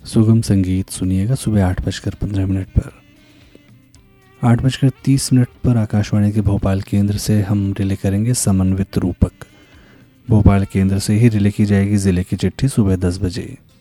सुगम संगीत सुनिएगा सुबह 8:15 पर। 8:30 पर आकाशवाणी के भोपाल केंद्र से हम रिले करेंगे समन्वित रूपक। भोपाल केंद्र से ही रिले की जाएगी ज़िले की चिट्ठी सुबह 10 बजे।